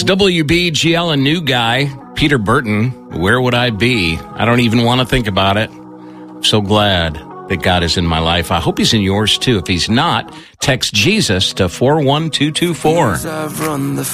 WBGL, a new guy, Peter Burton. Where would I be? I don't even want to think about it. I'm so glad that God is in my life. I hope he's in yours too. If he's not, text Jesus to 41224.